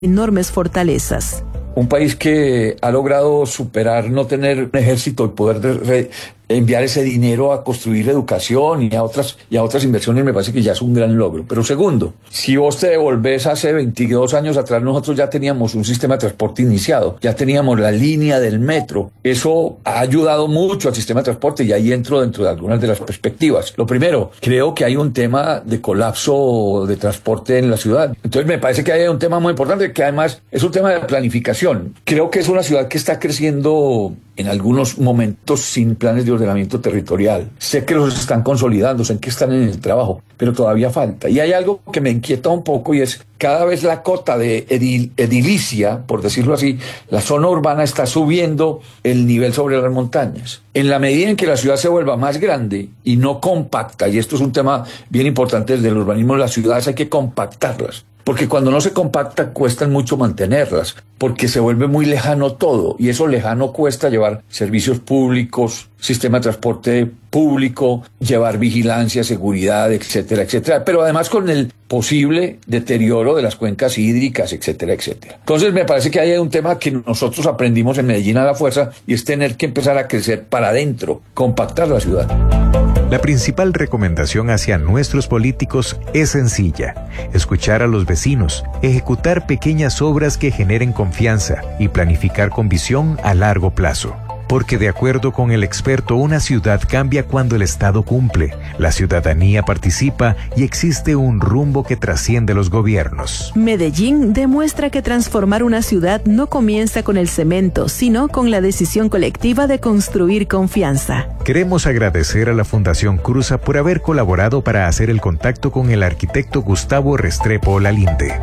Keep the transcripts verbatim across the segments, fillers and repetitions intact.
enormes fortalezas. Un país que ha logrado superar no tener un ejército y poder de re- enviar ese dinero a construir educación y a otras y a otras inversiones, me parece que ya es un gran logro. Pero segundo, si vos te devolvés hace veintidós años atrás, nosotros ya teníamos un sistema de transporte iniciado, ya teníamos la línea del metro. Eso ha ayudado mucho al sistema de transporte y ahí entro dentro de algunas de las perspectivas. Lo primero, creo que hay un tema de colapso de transporte en la ciudad. Entonces me parece que hay un tema muy importante que además es un tema de planificación. Creo que es una ciudad que está creciendo en algunos momentos sin planes de ordenamiento territorial. Sé que los están consolidando, sé que están en el trabajo, pero todavía falta. Y hay algo que me inquieta un poco y es cada vez la cota de edil, edilicia, por decirlo así, la zona urbana está subiendo el nivel sobre las montañas. En la medida en que la ciudad se vuelva más grande y no compacta, y esto es un tema bien importante desde el urbanismo, las ciudades hay que compactarlas. Porque cuando no se compacta cuestan mucho mantenerlas, porque se vuelve muy lejano todo, y eso lejano cuesta llevar servicios públicos, sistema de transporte público, llevar vigilancia, seguridad, etcétera, etcétera, pero además con el posible deterioro de las cuencas hídricas, etcétera, etcétera. Entonces me parece que hay un tema que nosotros aprendimos en Medellín a la fuerza, y es tener que empezar a crecer para adentro, compactar la ciudad. La principal recomendación hacia nuestros políticos es sencilla: escuchar a los vecinos, ejecutar pequeñas obras que generen confianza y planificar con visión a largo plazo. Porque de acuerdo con el experto, una ciudad cambia cuando el Estado cumple, la ciudadanía participa y existe un rumbo que trasciende los gobiernos. Medellín demuestra que transformar una ciudad no comienza con el cemento, sino con la decisión colectiva de construir confianza. Queremos agradecer a la Fundación Cruza por haber colaborado para hacer el contacto con el arquitecto Gustavo Restrepo Lalinde.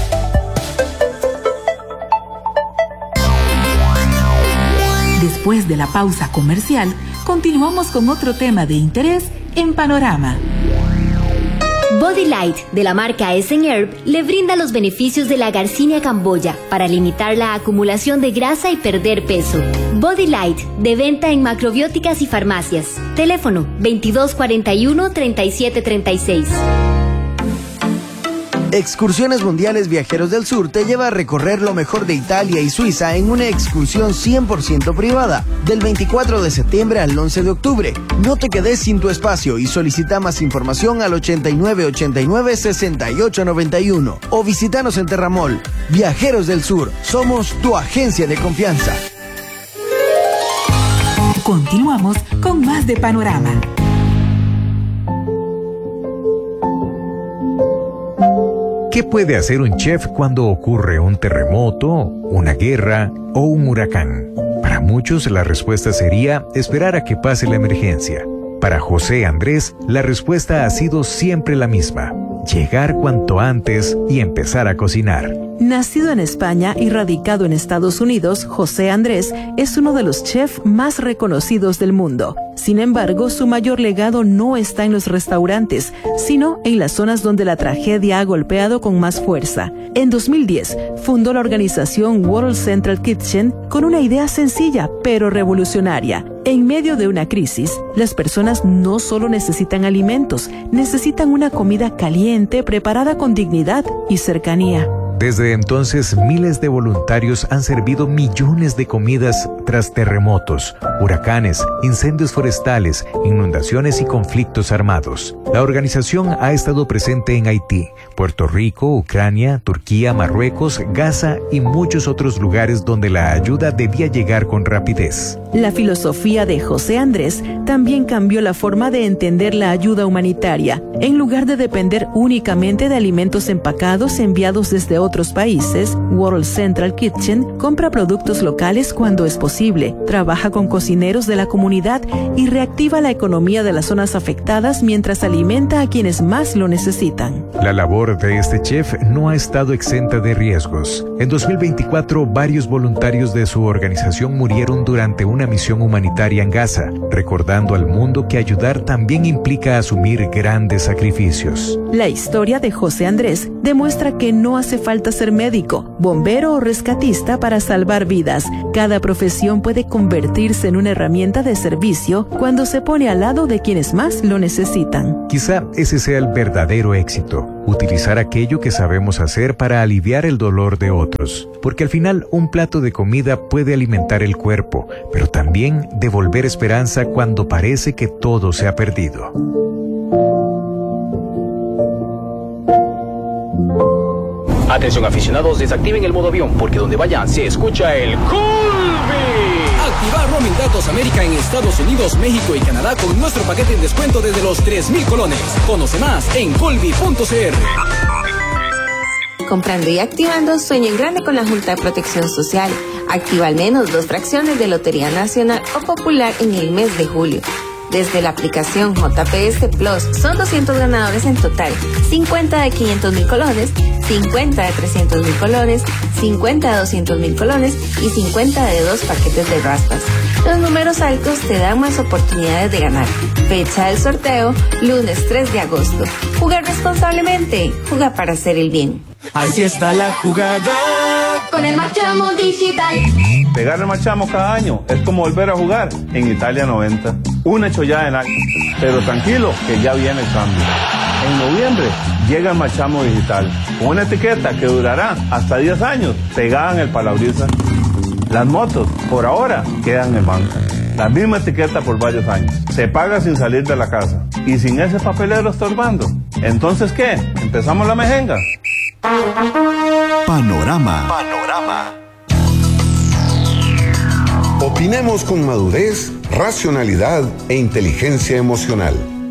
Después de la pausa comercial, continuamos con otro tema de interés en Panorama. Body Light, de la marca Essen Herb, le brinda los beneficios de la Garcinia camboya para limitar la acumulación de grasa y perder peso. Body Light, de venta en macrobióticas y farmacias. Teléfono veintidós cuarenta y uno, treinta y siete treinta y seis. Excursiones Mundiales Viajeros del Sur te lleva a recorrer lo mejor de Italia y Suiza en una excursión cien por ciento privada, del veinticuatro de septiembre al once de octubre. No te quedes sin tu espacio y solicita más información al ochenta y nueve ochenta y nueve, sesenta y ocho noventa y uno o visítanos en Terramol. Viajeros del Sur, somos tu agencia de confianza. Continuamos con más de Panorama. ¿Qué puede hacer un chef cuando ocurre un terremoto, una guerra o un huracán? Para muchos la respuesta sería esperar a que pase la emergencia. Para José Andrés, la respuesta ha sido siempre la misma: llegar cuanto antes y empezar a cocinar. Nacido en España y radicado en Estados Unidos, José Andrés es uno de los chefs más reconocidos del mundo. Sin embargo, su mayor legado no está en los restaurantes, sino en las zonas donde la tragedia ha golpeado con más fuerza. En dos mil diez, fundó la organización World Central Kitchen con una idea sencilla, pero revolucionaria. En medio de una crisis, las personas no solo necesitan alimentos, necesitan una comida caliente, preparada con dignidad y cercanía. Desde entonces, miles de voluntarios han servido millones de comidas tras terremotos, huracanes, incendios forestales, inundaciones y conflictos armados. La organización ha estado presente en Haití, Puerto Rico, Ucrania, Turquía, Marruecos, Gaza y muchos otros lugares donde la ayuda debía llegar con rapidez. La filosofía de José Andrés también cambió la forma de entender la ayuda humanitaria. En lugar de depender únicamente de alimentos empacados enviados desde otros países, World Central Kitchen compra productos locales cuando es posible, trabaja con cocineros de la comunidad y reactiva la economía de las zonas afectadas mientras alimenta a quienes más lo necesitan. La labor de este chef no ha estado exenta de riesgos. En dos mil veinticuatro, varios voluntarios de su organización murieron durante una misión humanitaria en Gaza, recordando al mundo que ayudar también implica asumir grandes sacrificios. La historia de José Andrés demuestra que no hace falta falta ser médico, bombero o rescatista para salvar vidas. Cada profesión puede convertirse en una herramienta de servicio cuando se pone al lado de quienes más lo necesitan. Quizá ese sea el verdadero éxito, utilizar aquello que sabemos hacer para aliviar el dolor de otros. Porque al final un plato de comida puede alimentar el cuerpo, pero también devolver esperanza cuando parece que todo se ha perdido. Atención aficionados, desactiven el modo avión porque donde vayan se escucha el Colby. Activar roaming datos América en Estados Unidos, México y Canadá con nuestro paquete en descuento desde los tres mil colones. Conoce más en colby punto c r. Comprando y activando, sueña en grande con la Junta de Protección Social. Activa al menos dos fracciones de Lotería Nacional o Popular en el mes de julio. Desde la aplicación J P S Plus son doscientos ganadores en total, cincuenta de quinientos mil colones, cincuenta de trescientos mil colones, cincuenta de doscientos mil colones y cincuenta de dos paquetes de raspas. Los números altos te dan más oportunidades de ganar. Fecha del sorteo, lunes tres de agosto. Jugar responsablemente, juega para hacer el bien. Así está la jugada con el Marchamo Digital. Pegar el Marchamo cada año es como volver a jugar en Italia noventa. Una chollada en la... Pero tranquilo, que ya viene el cambio. En noviembre llega el Marchamo Digital, con una etiqueta que durará hasta diez años pegada en el parabrisas. Las motos, por ahora, quedan en banca. La misma etiqueta por varios años. Se paga sin salir de la casa y sin ese papelero estorbando. Entonces, ¿qué? ¿Empezamos la mejenga? Panorama. Panorama. Opinemos con madurez, racionalidad e inteligencia emocional.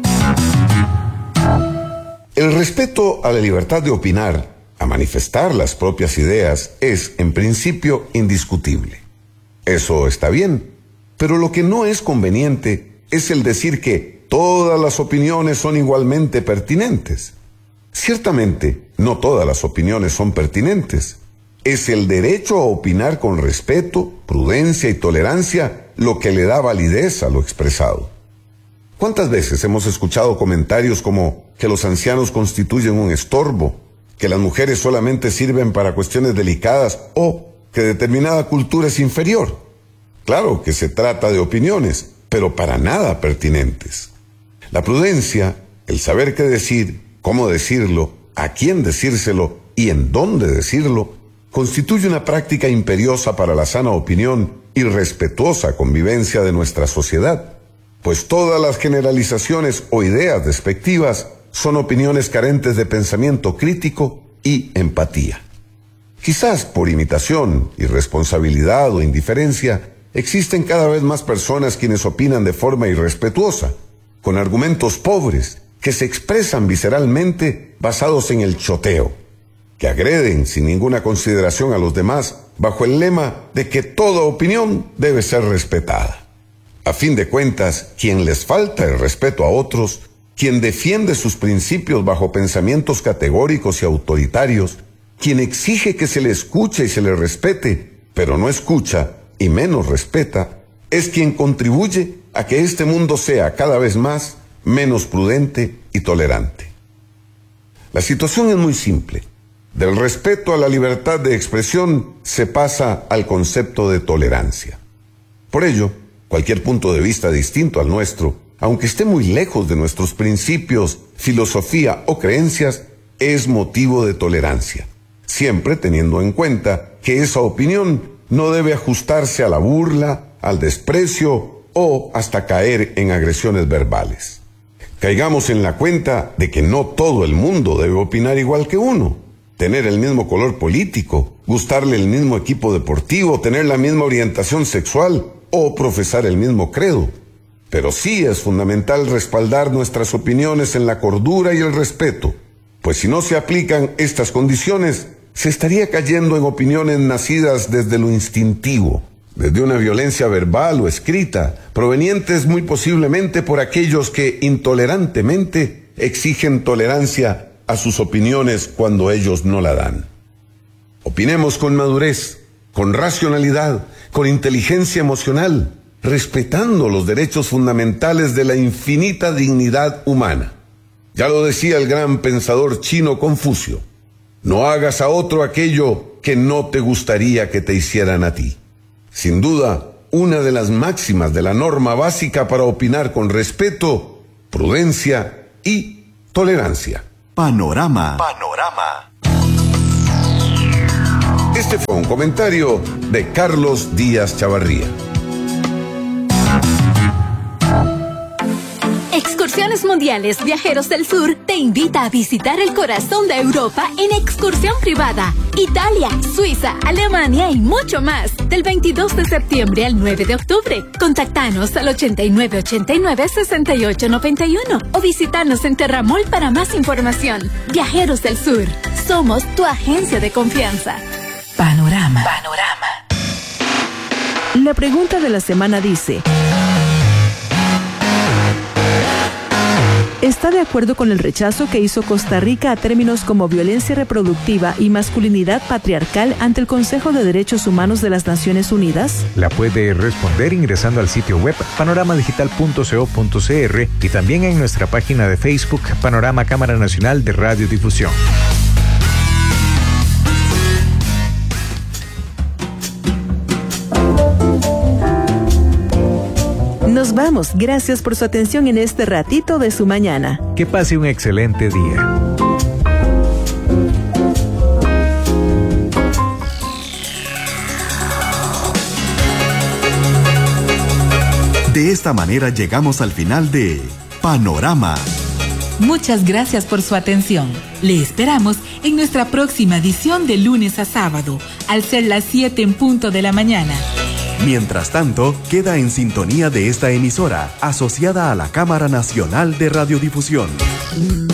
El respeto a la libertad de opinar, a manifestar las propias ideas, es, en principio, indiscutible. Eso está bien, pero lo que no es conveniente es el decir que todas las opiniones son igualmente pertinentes. Ciertamente, no todas las opiniones son pertinentes. Es el derecho a opinar con respeto, prudencia y tolerancia lo que le da validez a lo expresado. ¿Cuántas veces hemos escuchado comentarios como que los ancianos constituyen un estorbo, que las mujeres solamente sirven para cuestiones delicadas o que determinada cultura es inferior? Claro que se trata de opiniones, pero para nada pertinentes. La prudencia, el saber qué decir, cómo decirlo, a quién decírselo y en dónde decirlo, constituye una práctica imperiosa para la sana opinión y respetuosa convivencia de nuestra sociedad, pues todas las generalizaciones o ideas despectivas son opiniones carentes de pensamiento crítico y empatía. Quizás por imitación, irresponsabilidad o indiferencia, existen cada vez más personas quienes opinan de forma irrespetuosa, con argumentos pobres, que se expresan visceralmente basados en el choteo, que agreden sin ninguna consideración a los demás bajo el lema de que toda opinión debe ser respetada. A fin de cuentas, quien les falta el respeto a otros, quien defiende sus principios bajo pensamientos categóricos y autoritarios, quien exige que se le escuche y se le respete, pero no escucha y menos respeta, es quien contribuye a que este mundo sea cada vez más menos prudente y tolerante. La situación es muy simple. Del respeto a la libertad de expresión se pasa al concepto de tolerancia. Por ello, cualquier punto de vista distinto al nuestro, aunque esté muy lejos de nuestros principios, filosofía o creencias, es motivo de tolerancia, siempre teniendo en cuenta que esa opinión no debe ajustarse a la burla, al desprecio o hasta caer en agresiones verbales. Caigamos en la cuenta de que no todo el mundo debe opinar igual que uno, tener el mismo color político, gustarle el mismo equipo deportivo, tener la misma orientación sexual o profesar el mismo credo. Pero sí es fundamental respaldar nuestras opiniones en la cordura y el respeto, pues si no se aplican estas condiciones, se estaría cayendo en opiniones nacidas desde lo instintivo, desde una violencia verbal o escrita, provenientes muy posiblemente por aquellos que intolerantemente exigen tolerancia a sus opiniones cuando ellos no la dan. Opinemos con madurez, con racionalidad, con inteligencia emocional, respetando los derechos fundamentales de la infinita dignidad humana. Ya lo decía el gran pensador chino Confucio: No hagas a otro aquello que no te gustaría que te hicieran a ti. Sin duda, una de las máximas de la norma básica para opinar con respeto, prudencia y tolerancia. Panorama. Panorama. Este fue un comentario de Carlos Díaz Chavarría. Excursiones Mundiales Viajeros del Sur te invita a visitar el corazón de Europa en excursión privada. Italia, Suiza, Alemania y mucho más. Del veintidós de septiembre al nueve de octubre. Contactanos al ochenta y nueve ochenta y nueve sesenta y ocho noventa y uno o visitanos en Terramol para más información. Viajeros del Sur. Somos tu agencia de confianza. Panorama. Panorama. La pregunta de la semana dice: ¿está de acuerdo con el rechazo que hizo Costa Rica a términos como violencia reproductiva y masculinidad patriarcal ante el Consejo de Derechos Humanos de las Naciones Unidas? La puede responder ingresando al sitio web panorama digital punto co punto cr y también en nuestra página de Facebook Panorama Cámara Nacional de Radiodifusión. Nos vamos. Gracias por su atención en este ratito de su mañana. Que pase un excelente día. De esta manera llegamos al final de Panorama. Muchas gracias por su atención. Le esperamos en nuestra próxima edición de lunes a sábado, al ser las siete en punto de la mañana. Mientras tanto, queda en sintonía de esta emisora, asociada a la Cámara Nacional de Radiodifusión.